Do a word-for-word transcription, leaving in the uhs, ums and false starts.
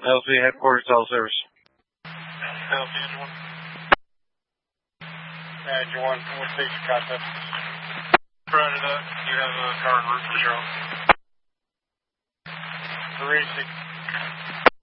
L C headquarters, cell service. L C engine one. Engine one, what station contact? Roger that. You have a car en route for Charlotte. three six.